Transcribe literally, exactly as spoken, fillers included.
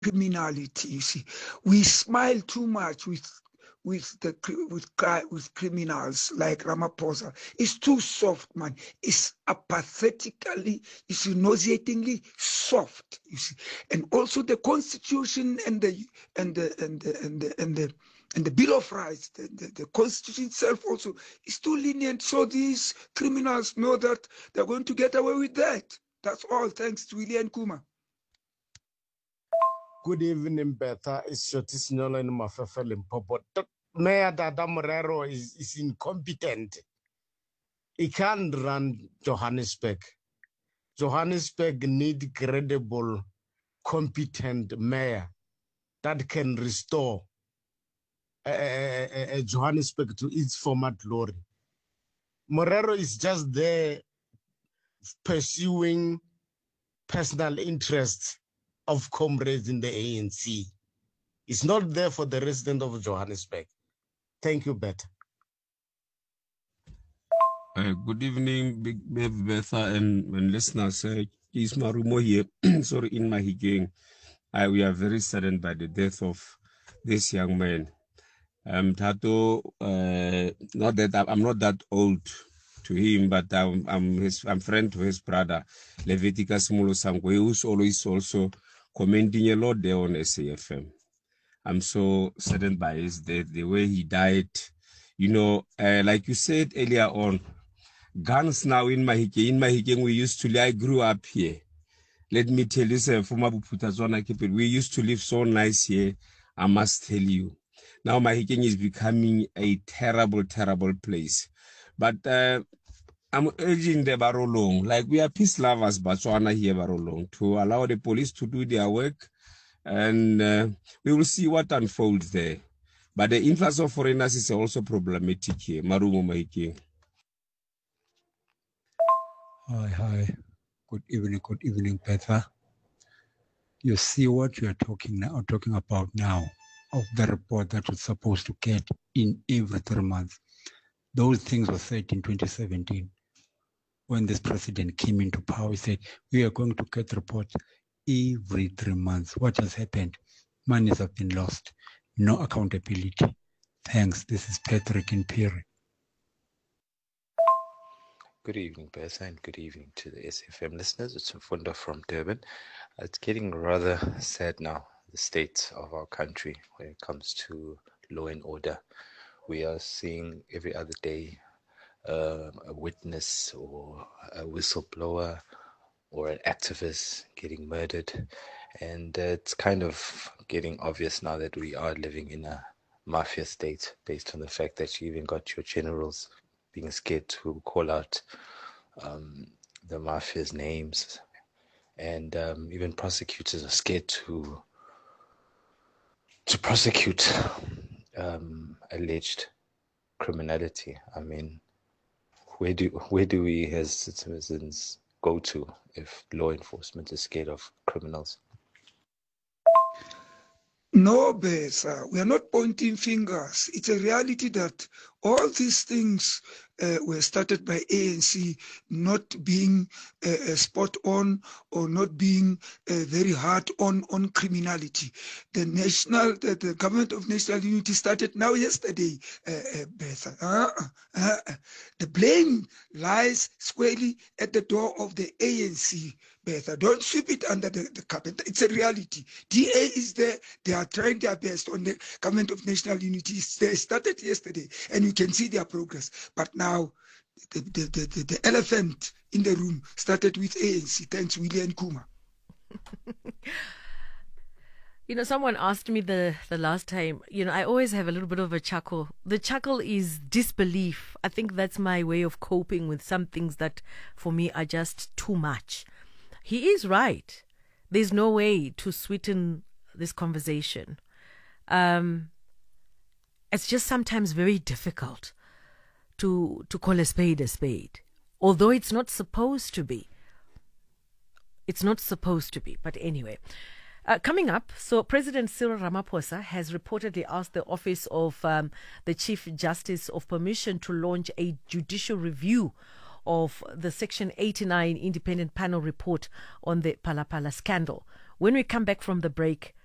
criminality. You see, we smile too much with with the with with criminals like Ramaphosa. It's too soft, man. It's apathetically, it's nauseatingly soft. You see, and also the Constitution and the and the and the and the and the, and the Bill of Rights, the, the, the Constitution itself also is too lenient. So these criminals know that they're going to get away with that. That's all. Thanks to Willie and Kuma. Good evening, Betha. It's Shotis Nyolo in Mafefe Limpopo. Mayor Dada Morero is, is incompetent. He can't run Johannesburg. Johannesburg need credible, competent mayor that can restore uh, uh, Johannesburg to its former glory. Morero is just there pursuing personal interests of comrades in the A N C. It's not there for the resident of Johannesburg. Thank you, Betha. Uh, good evening, Big Bev Betha and, and listeners. Uh, it's Marumo here. Sorry, in Mahikeng. Uh, we are very saddened by the death of this young man. Um, Tato, uh, not that I, I'm not that old to him, but I'm, I'm his I'm friend to his brother, Leviticus Mulo Sangwe, who's always also commenting a lot there on S A F M. I'm so saddened by his death, the way he died. You know, uh, like you said earlier on, guns now in Mahikeng. In Mahikeng, we used to live, I grew up here. Let me tell you, sir, from Mabuputazwana, we used to live so nice here, I must tell you. Now Mahikeng is becoming a terrible, terrible place. But uh, I'm urging the Barolong, like we are peace lovers, Botswana here, Barolong, to allow the police to do their work, and uh, we will see what unfolds there. But the influx of foreigners is also problematic here. Marumo Mahikeng. Hi, hi. Good evening, good evening, Betha. You see what you are talking now, talking about now, of the report that was supposed to get in every three months. Those things were said in twenty seventeen. When this president came into power, he said, we are going to get reports every three months. What has happened? Monies have been lost. No accountability. Thanks. This is Patrick in Perry. Good evening, Bertha, and good evening to the S F M listeners. It's Mfunda from Durban. It's getting rather sad now, the state of our country when it comes to law and order. We are seeing every other day uh, a witness or a whistleblower or an activist getting murdered. And uh, it's kind of getting obvious now that we are living in a mafia state based on the fact that you even got your generals being scared to call out um, the mafia's names. And um, even prosecutors are scared to to prosecute um, alleged criminality. I mean, where do where do we as citizens go to if law enforcement is scared of criminals? No, Besa, we are not pointing fingers. It's a reality that all these things uh, were started by A N C not being uh, spot on or not being uh, very hard on on criminality. The national, the, the government of national unity started now yesterday, uh, uh, Besa. Uh, uh, uh, the blame lies squarely at the door of the A N C. Betha. Don't sweep it under the, the carpet. It's a reality. D A is there. They are trying their best on the government of national unity. They started yesterday, and you can see their progress. But now, the, the, the, the, the elephant in the room started with A N C. Thanks, Willie and Kuma. You know, someone asked me the, the last time, you know, I always have a little bit of a chuckle. The chuckle is disbelief. I think that's my way of coping with some things that, for me, are just too much. He is right. There's no way to sweeten this conversation. Um, it's just sometimes very difficult to to call a spade a spade, although it's not supposed to be. It's not supposed to be. But anyway, uh, coming up, so President Cyril Ramaphosa has reportedly asked the Office of um, the Chief Justice of permission to launch a judicial review of the Section eighty-nine independent panel report on the Phala Phala scandal. When we come back from the break,